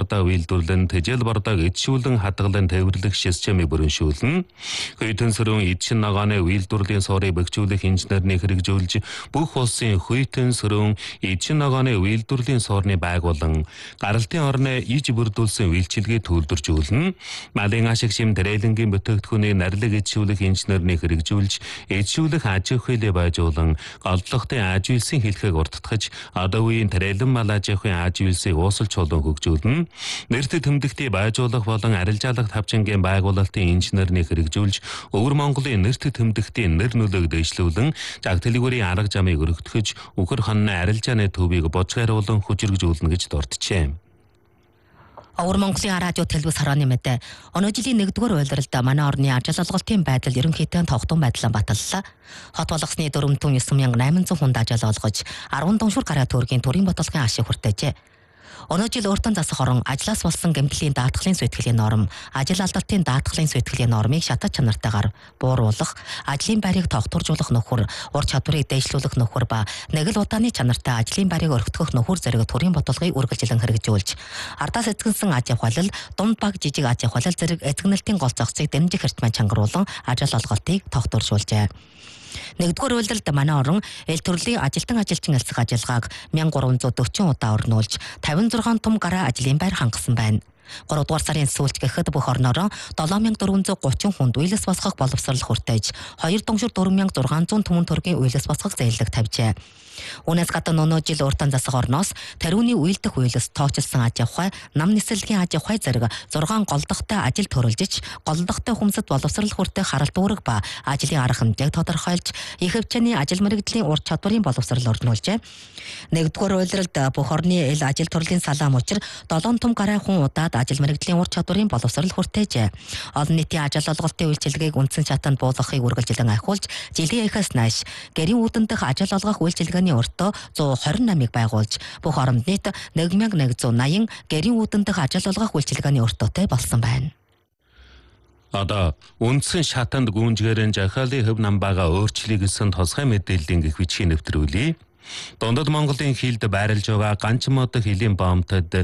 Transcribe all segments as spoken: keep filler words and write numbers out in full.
бардаа үйлдвэрлэн тэжээл бардааг эдшүүлэн хадгалан тээвэрлэх системийг бүрэншүүлнэ. Хүйтэн сөрөн эдшин ногооны үйлдвэрлэлийн суурийг бэхжүүлэх инженерний хэрэгжүүлж бүх улсын хүйтэн сөрөн эдшин ногооны үйлдвэрлэлийн суурны байгуулан гаралтын орны иж бүрдүүлсэн үйлчилгээг төлөвлөжүүлнэ. Малын ашиг шим трээлэнгийн бүтээгдэхүүнийг нарилэг эдшүүлэх инженерний хэрэгжүүлж эдшүүлэх аж ахуйлыг байжуулан голдлогын аж үйлсийн хэлхийг уртдахж одоо үеийн трээлэн мал аж ахуйн аж үйлсийг уусалж чулуун хөгжүүлнэ. Нэртэд тэмдэгтийг байжуулах болон арилжаалах тавчингийн байгуулалтын инженерний хэрэгжүүлж өвөр Монголын нэртэд тэмдэгтийн нэр нөлөөг дэвшлүүлэн жаг дэлгүүрийн арга замыг өргөтгөж үхэр хонны арилжааны төвийг бочгааруулан хүчирхжүүлнэ гэж дурджээ. Өвөр Монголын радио телевиз хорооны мэдээ өнөө жилийн нэгдүгээр улиралд манай орны ажил олголтын байдал ерөнхийдөө тогтун байдлаар баталлаа. Хот болгосны дөрвөн эсрэг мянга найман зуун хүнд ажил олгож арван дуншуур гараа төгрөгийн төрийн бодлогын ашиг хүртээжээ. Өнөө жил өөртөө засах орон ажлаас болсон гэмтлийн даатгалын суйтгэлийн норм, ажил алдалтын даатгалын суйтгэлийн нормыг шатаж чанартайгаар бууруулах, ажлын байрыг тогтворжуулах нөхөр, ур чадварыг дэвшлүүлэх нөхөр ба нэг л удааны чанартай ажлын байрыг өргөтгөх нөхөр зэрэг төрийн бодлогыг үргэлжлэн хэрэгжүүлж, ардаас эзэгнсэн аж ахуйлал, дунд баг жижиг аж ахуйлал зэрэг эзэгнэлтийн гол зохицыг дэмжих хэртмэн чангаруулан ажил олголтыг тогтворжуулжээ. Нэгдүгээр улиралд манай орон эл төрлийн ажилтан ажилчин элсэх ажиллагааг мянга гурван зуун дөрвөн удаа орнуулж тавин зургаан том гараа ажлын байр хангасан байна. гуравдугаар сарын сүүлч гэхэд бүх орноороо долоон мянга дөрвөн зуун гучин хүнд үйлс босгох боловсрол хүртээж хоёр дуншуур дөрвөн мянга зургаан зуун түмэн төгрөгийн үйлс босгох зээлэг тавьжээ. Үүнээс гадна өнөө жил өөртөө засах орноос тариуны үйлдэх үйлс, тоочилсан аж ахуй, нам нисэлгийн аж ахуй зэрэг зургаан голдохтой ажил төрөлжиж, голдохтой хүмсэд боловсрол хүртэх харалт үүрэг ба ажлын арга хэмжээг тодорхойлж, их хвчээний ажил мэргэжлийн ур чадварын боловсрол орнуулжээ. Нэгдүгээр улиралд бүх орны эл ажил төрлийн салаам учир долоон том гараа хүн удаад ажил мэргэжлийн ур чадварын боловсрол хүртээжээ. Олон нийтийн ажил олголтын үйлчилгээг үндсэн шатанд буулгахыг үргэлжлэн ахиулж, жилийн эхээс нааш гэрийн үүдэн дэх ажил олгох үйлчилгээний өртөө зуун хорин намыг байгуулж, бүх оронд нийт нэг мянга нэг зуун наян гэрийн үүдэн дэх ажил олгох үйлчилгээний өртөөтэй болсон байна. Одоо үндсэн шатанд гүнжгээрэн жахаалын хөв намбаага өөрчлөе гэсэн тусгай мэдээллийн гэх бичгийн нэвтрүүлье. Дундад Монголын хилд байрлаж байгаа ганц мод хилийн бомтод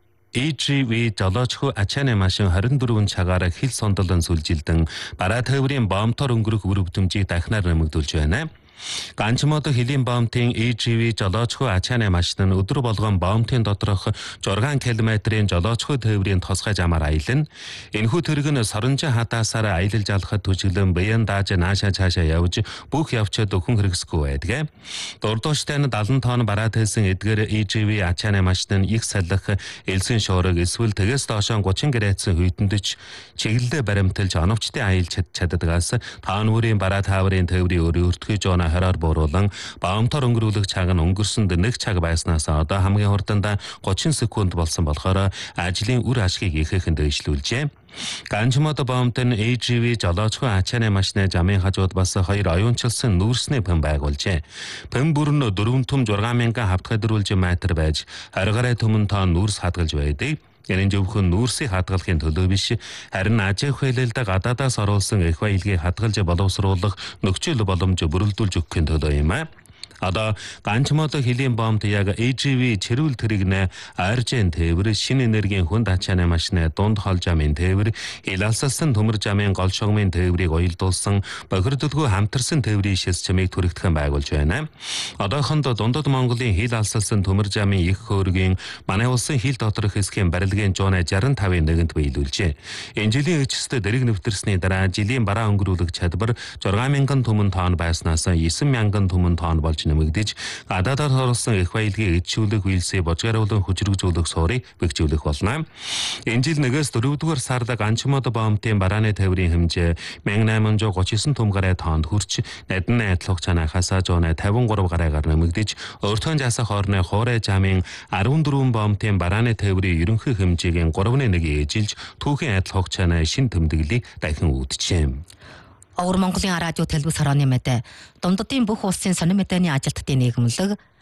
и жи ви жолоочхоо ачааны машин хорин дөрвөн цагаараа хил сондолон сүлжилдэн бараа тээврийн бомтоор өнгөрөх үр хөдөлмжийг дахинаар нэмэгдүүлж байна. Ганц мод хилийн бомтын и жи ви жолоочхоо ачааны машин нь өдөр болгон бомтын доторх зургаан километрийн жолоочхоо тээврийн тусгай замаар аялна. Энэхүү тэрэг нь соронжин хатаасаар аялал жалахад түжиглэн баян дааж наашаа цаашаа явж бүх явцад өхөн хэрэгсэхгүй байдаг. Дурдууштай нь дадлан тонн бараа тээсэн эдгээр и жи ви ачааны машин нь их салхи элсэн шуураг эсвэл тэгээс доошоо гучин гэрээцэн хүйтэндэж чиглэлээ баримталж оновчтой аялж чаддагаас таануурын бараа тааврын тээврийн өрөөртгөж оноо хараар бууруулан баамтаар өнгөрүүлэх цаг нь өнгөрсөнд нэг цаг байснаас одоо хамгийн хурданда гучин секунд болсон болохоор ажлын үр ашгийг ихээхэн дэвшлүүлжээ. Ганц мод бомтын и жи ви жолоочхоо ачааны машины замын хажууд бас хоёр оюунчилсан нүүрсний пэн байгуулжээ. Пэн бүр нь дөрвөн том зургаан мянган хавтгадруулж метр байж арга гараа төмөн тоон нүүрс хадгалж байдаг. Энэ зөвхөн нүүрсийг хадгалахын төлөө биш, харин аж ахуйлалд гадаадаас оруулсан их баялагийг хадгалж боловсруулах нөхцөл боломж бүрэлдүүлж өгөхийн төлөө юм аа. Одоо ганц мод хилийн бомт яг и жи ви чирүүл тэрэгнэ аржен тээвэр, шинэ энергийн хүнд ачааны машины дунд хол замын тээвэр, хил алсалсан төмөр замын гол шогмын тээврийг уялдуулсан бохирдолгүй хамтарсан тээврийн шис чамыг түрэгдэхэн байгуулж байна. Одоохондоо дундад Монголын хил алсалсан төмөр замын их хөөргийн манай улсын хил доторх хэсгийн барилгын жууны шестьдесят тавын нэгэнт биелүүлжээ. Энэ жилийн эцэст дэрэг нэвтэрсний дараа жилийн бараа өнгөрүүлэх чадвар зургаан мянган түмэн тонн байснаас девять мянган түмэн тонн болж нэмэгдэж гадаадаар оруулсан их баялагийг эдшүүлэх үйлсээ божгааруулан хүчрэгжүүлэх суурийг бэхжүүлэх болно. Энэ жил нэгээс дөрөвдүгээр сард ганц мод бомтын барааны тээврийн хэмжээ мянга найман зуун гучин девять том гараа тоонд хүрч надны айдлах чанахаас зуун тавин гурав гараагаар нэмэгдэж өөртөө жасах орны хуурай замын арван дөрвөн бомтын барааны тээврийн ерөнхий хэмжээгийн гуравны нэгийг эжилж түүхийн айдлах чанаа шин тэмдэглэлийг дахин үүдчихэв. Өвөр Монголын радио телевиз хорооны мэдээ дундадын бүх улсын сонин мэдээний ажилтнуудын нийгэмлэг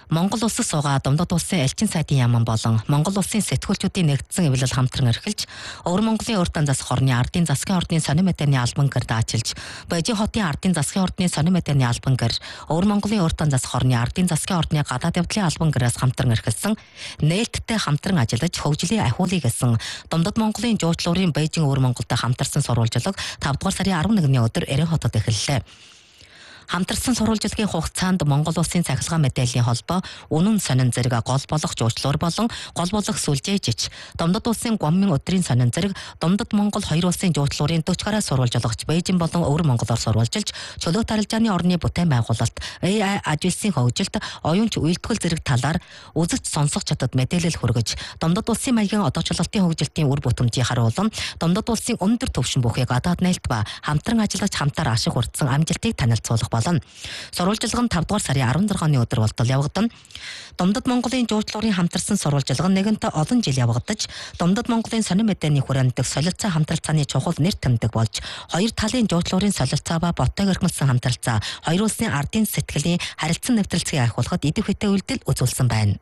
Монгол улсад суугаа Думдад улсын элчин сайдын яаман болон Монгол улсын сэтгүүлчүүдийн нэгдсэн эвлэл хамтран эрхэлж, Өвөр Монголын урт засах орны ардын засгийн ордны сонин мэдээний албан гэрд ачилж, Божи хотын ардын засгийн ордны сонин мэдээний албан гэр, Өвөр Монголын урт засах орны ардын засгийн ордны гадаад явдлын албан гэрээс хамтран эрхэлсэн, нээлттэй хамтран ажиллаж хөгжлийн ахиулыг гэсэн Думдад Монголын жуучлуурын Бээжин Өвөр Монголтой хамтарсан сурвалжилга тавдугаар сарын арван нэгний өдөр Эрен хотод эхэллээ. Хамтарсан сурвалжилгын хугацаанд Монгол улсын цахилгаан мэдээллийн холбоо, үнэн сонин зэрэг гол болох жуучлуур болон гол болох сүлжээжич, Думдад улсын Гоммын өдрийн сонин зэрэг Думдад Монгол хоёр улсын жуучлуурын дөрвөн гараа сурвалжилгач Бээжин болон Өвөр Монголоор сурвалжилж, чөлөөт арилжааны орны бүтээн байгуулалт, эй ай ажилсын хөгжилт, оюунч үйлдвэрлэл зэрэг талаар үзэгч сонсох чатад мэдээлэл хүргэж, Думдад улсын маягийн одоочлолтын хөгжилтийн үр бүтэмжийг харуулсан, Думдад улсын өндөр түвшин бүхий гадаад нээлт ба хамтран ажиллаж хамтаар ашиг хүртсэн амжилтыг танилцуулах болон сурвалжилга нь тавдугаар сарын арван зургааны өдөр болтол явагдана. Думдад Монголын жуучлуурын хамтарсан сурвалжилга нэгэнтээ олон жил явагдаж, Думдад Монголын сонин мэдээний хүрээндх солилцоо хамтралцааны чухал нэр томьдог болж, хоёр талын жуучлуурын солилцоо ба ботог эрхэмлсэн хамтралцаа хоёр улсын ардын сэтгэлийн харилцан нэвтрэлцгийг ахиулахад идэв хөтэй үйлдэл үзүүлсэн байна.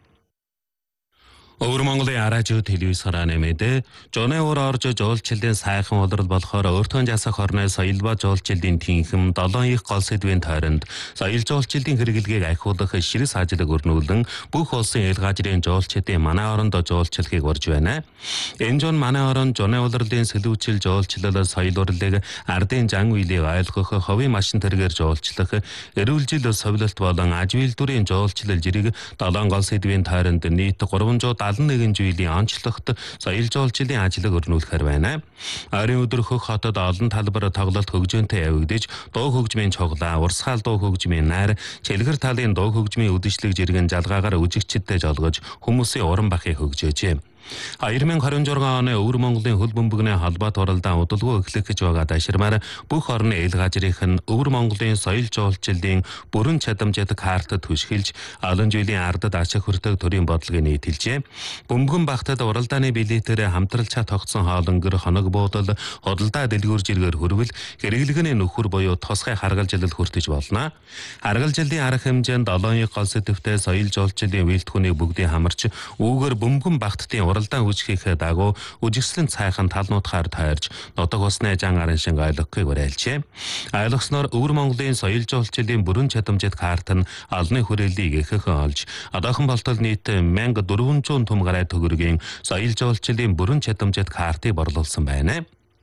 Өвөр Монголын араажуу телевизээр нэмэдэ жонеор орж жуулчлалын сайхан улирал болохоор өөртөө жасах орны соёл ба жуулчлалын тэнхэм долоон их гол сэдвийн тойронд соёл жуулчлалын хэрэглэгийг ахиулах ширээс ажлыг өрнүүлэн бүх улсын эл газрын жуулчдын манай оронд жуулчлалыг урьж байна. Энэ жон манай орон жонеор улирлын сэлүүчил жуулчлал соёл урлагийг ардын зан үйлийг ойлгох, ховын машин тэргээр жуулчлах, эрүүл жил совилолт болон аж үйлдвэрийн жуулчлал жирийг долоон гол сэдвийн тойронд нийт гурван седалн нэгэн жилийн онцлогт соёл жуулчлалын ажлыг өрнүүлэхээр байна. Ойрын өдөр Хөх хотод олон талбар тоглолт хөгжөөнтэй явагдаж, дуу хөгжмийн чоглоо, урсгаал дуу хөгжмийн найр, чэлгэр талын дуу хөгжмийн үдшилэг жиргэн жалгаагаар үжигчдэд жолгож хүмүүсийн уран бахыг хөгжөөжээ. две тысячи двадцать шесть оны Өвөр Монголын хөл бөмбөгний холбоот уралдаан удалгүй эхлэх гэж байгаа даширмаар бүх орны эл газрынх нь Өвөр Монголын соёл жуулчлалын бүрэн чадамжтай картад түшгэлж, олон жилийн ардад ашиг хүртэх төрийн бодлогыг нийтэлжээ. Бөмбөгөн багтад уралдааны билетээр хамтралцаа тогтсон хоолонгөр, хоног буудал, худалдаа дэлгүүр жиргээр хүрвэл хэрэглэгний нөхөр буюу тусгай харгалжилал хүртэж болно. Харгалжиллын арга хэмжээнд долоон их гол сэдвтэй соёл жуулчлалын үйлдвэрийн бүгдийг хамарч, үүгээр бөмбөгөн багтдын уралдаан үжихийг дагуу үжигслэн цайхан талнуудаар тойрж, нутаг усны жан арын шиг ойлгохыг уриалжээ. Ойлгосноор Өвөр Монголын соёл жуулчлалын бүрэн чадамжтай карт нь олонний хүрээллийг ихэнхэн олж, одоохон болтол нийт мянга дөрвөн зуун түм гарай төгрөгийн соёл жуулчлалын бүрэн чадамжтай картыг борлуулсан байна.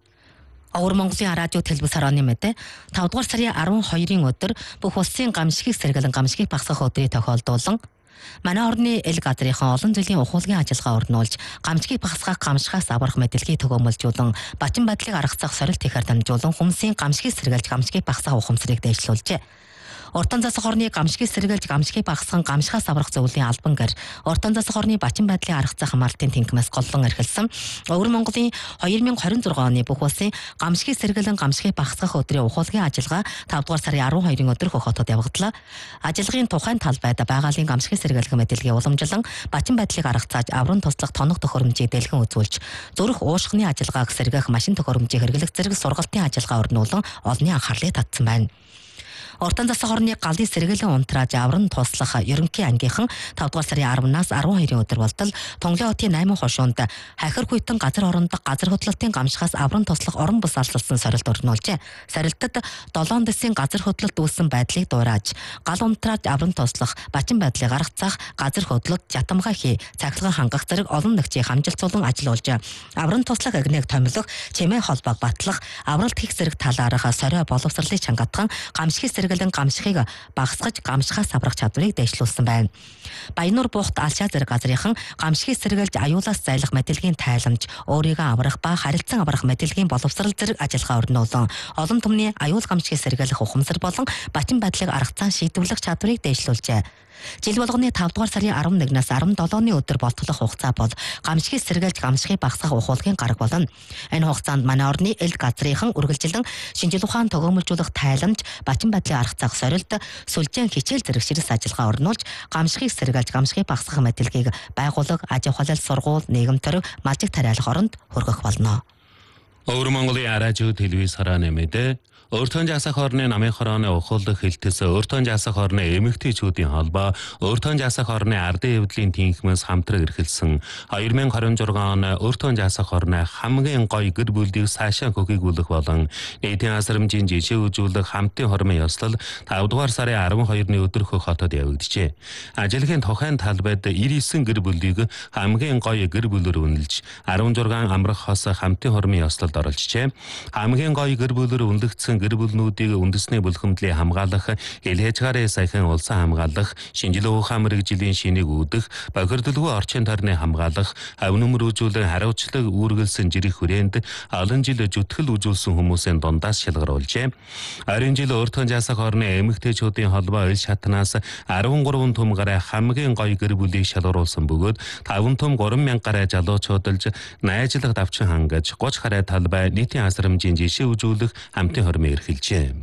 Өвөр Монголын радио телевиз хорооны мэдээ тавдугаар сарын арван хоёрын өдөр бүх улсын гамшигыг сэргэлэн гамшигыг багасгах өдрийг тохиолдуулан, манай орны эл газрынхан олон жилийн ухуулгын ажиллагаа өрнүүлж, гамшигыг багасгах гамшихаас аврах мэдээллийг төгөөмөлжүүлэн, бачин байдлыг аргацах сорилт ихээр дамжуулан хүмүүсийн гамшигыг сэргэлж гамшигыг багасгах ухамсарыг дэвшлүүлжээ. Уртан засах орны гамшигыг сэргэлж гамшигыг багасгах гамшихаас аврах зөвлөлийн албан гэр, уртан засах орны бачин байдлын аргацах хамгаалтын тэнхимээс голлон эрхэлсэн Өвөр Монголын две тысячи двадцать шесть оны бүх улсын гамшигыг сэргэлэн гамшигыг багасгах өдрийн ухуулгын ажиллагаа тавдугаар сарын арван хоёрын өдөр Хөх хотод явагдлаа. Ажиллагын тухайн талбайд байгалийн гамшигыг сэргэлэх мэдээллийг уламжлан, бачин байдлыг аргацааж, аврын туслах тоног төхөөрөмжийг дэлгэн үзүүлж, зүрх уушгины ажиллагааг сэргээх машин төхөөрөмжийг хэрэглэх зэрэг сургалтын ажиллагаа өрнүүлэн олонний анхаарлыг татсан байна. Уртан засах орны галын сэргэлэн унтрааж авран туслах ерөнхий ангийнхан тавдугаар сарын арванаас арван хоёрын өдөр болтол Тонглын хотын восемь хошуунд хахир хүйтэн газар орондох газар хөдлөлтийн гамшихаас авран туслах орон бус алслсан сорилт өрнүүлжээ. Сорилтод долоон дэсийн газар хөдлөлт үүссэн байдлыг дуурайж, гал унтрааж авран туслах, бачин байдлыг аргацах, газар хөдлөлт, жатамгаа хий, цахилгаан хангах зэрэг олон нэгжийг хамжилцуулан ажиллуулж, авран туслах эгнэг томилох, чимээ холбоог батлах, авралт хийх зэрэг талаарх сорио боловсролыг чангатхан гамшигыг сэргэлэн гамшихыг багасгаж, гамшихаас аврах чадварыг дэвшлүүлсэн байна. Баянур буухт алшаа зэрэг газрынхан гамшигыг сэргэлж аюулаас зайлах мэдээллийн тайламж, өөрийгөө аврах ба харилцан аврах мэдээллийн боловсрол зэрэг ажиллагаа өрнүүлэн, олон түмний аюул гамшигыг сэргэлэх ухамсар болон бачин байдлыг аргацсан шийдвэрлэх чадварыг дэвшлүүлжээ. Жил болгоны тавдугаар сарын арван нэгнээс арван долооны өдөр болтолох хугацаа бол гамшигыг сэргэлж гамшихыг багасгах ухуулгын гараг болно. Энэ хугацаанд манай орны эл газрынхан үргэлжилэн шинжил ухаан төгөөмөлжүүлэх тайламж, бачин байдлыг аргацах сорилт, сүлжээн хичээл зэрэг ширээс ажиллагаа өрнүүлж, гамшигыг сэргэлж гамшихыг багасгах мэдээллийг байгууллага, аж ахуйлал сургууль, нийгэм төрөг, малжиг тариалах оронд хүргэх болно. Өвөр Монголын радио телевиз хорооны мэдээ Өөртөө жаасах орны намын хорооны ухуулдах хэлтэс өөртөө жаасах орны эмэгтэйчүүдийн холбоо өөртөө жаасах орны ардын эвдлийн тэнхмээс хамтраг эрхэлсэн хоёр мянган хорин зургаан оны өөртөө жаасах орны хамгийн гоё гэр бүлийг цаашаа хөгжүүлэх болон нийтийн асрамжийн жишээ үзүүлэх хамтын хормын ёслол тавд дугаар сарын арван хоёрны өдөр хөх хотод явагдажээ. Ажлын тухайн талбайд девять гэр бүлийг хамгийн гоё гэр бүлээр үнэлж арван зургаан амрах хос хамтын хормын ёслолд оролцжээ. Хамгийн гоё гэр бүлээр үнэлэгдсэн гэр бүлнүүдийг үндэсний бүлхэмдлийн хамгаалах, ил хязгаарын саяхан улсын хамгаалах, шинжилгээ ухаан мэргэжлийн шинийг үүдэх, бохирдолгүй орчин тойрны хамгаалах, авнөмөр үзүүлэн хариуцлага үүргэлсэн жирэх хүрээнд олон жил зүтгэл үзүүлсэн хүмүүсийн дундаас шалгаруулжээ. Арийн жил өөртөө жаасах орны эмэгтэйчүүдийн холбоо ил шатнаас арван гурван том гараа хамгийн гоё гэр бүлийг шалгаруулсан бөгөөд таван том гурван мянга гараа залуучуудалж найзлах давчин хангаж гуч гараа талбай нийтийн асрамжийн жишээ үзүүлэх хамтын хормын эрхэлжээ.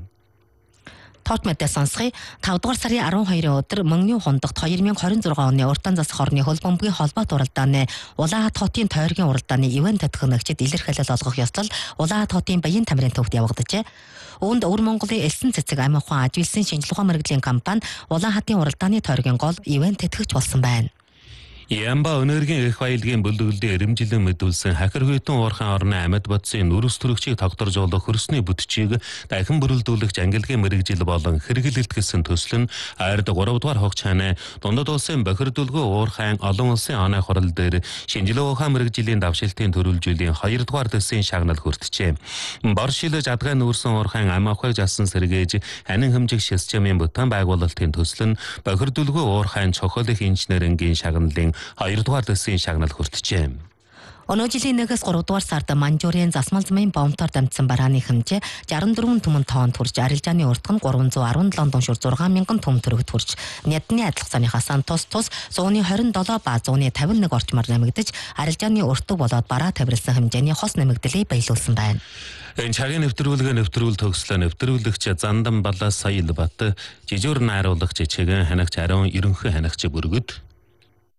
Тот мэдээ сонсгоё. тавд дугаар сарын арван хоёрын өдөр Мөнгөний хундагт хоёр мянган хорин зургаан оны уртан засах орны хөлбөмбөгийн холбоот уралдааны Улаанхат хотын тойргийн уралдааны ивент татгагчид илэрхийлэл олгох ёслол Улаанхат хотын Баян тамирын төвд явагджээ. Үүнд Өвөр Монголын элсэн цэцэг амин ухаан ажилсан шинжилгээ ухаан мэргэжлийн компани Улаанхатын уралдааны тойргийн гол ивент тэтгэгч болсон байна. Ямба өнөөгийн их баялагын бүлэглэлд эрэмжилэн мэдүүлсэн хахир хүйтэн уурхайн орны амьд бодсын нүрс төрөгчийг тогтворжуулах хөрсний бүтчийг дахин бүрэлдүүлэх ангилгын мэргэжил болон хэрэглэлт гэсэн төсөл нь ойрд гурав дугаар хугацааны дундад улсын бохирдолгүй уурхайн олон улсын оноо хурал дээр шинжилгээ ухаан мэргэжлийн давшилтын төрөлжүүллийн хоёр дугаар төслийн шагнал хүртжээ. Бор шилэж адгай нүүрсэн уурхайн ам авахыг жалсан сэргээж ханин хэмжих системийн бүтээн байгуулалтын төсөл нь бохирдолгүй уурхайн чухал их инженерингийн шагналын хоёр дугаар төслийн шагнал хүртжээ. Өнөө жилийн нэгээс гурав дугаар сард Манжуурийн засмал замын бомтоор дамжсан барааны хэмжээ шестьдесят дөрвөн түмэн тонн хүрч арилжааны уртх нь гурван зуун арван долоо дуншуур зургаан мянган түм төгрөгт хүрч Нядны адилхан цааныхаас тус тус зууны хорин долоо ба зууны тавин нэг орчмоор нэмэгдэж арилжааны уртг болоод бараа тавьрлсан хэмжээний хос нэмэгдлийг баялуулсан байна. Энэ цагийн нэвтрүүлгээ нэвтрүүл төгслөө нэвтрүүлэгч Зандан Балаас Саял Бат жижүүр найруулагч Чигэн ханагч Ариун ерөнхий ханагч Бүргэд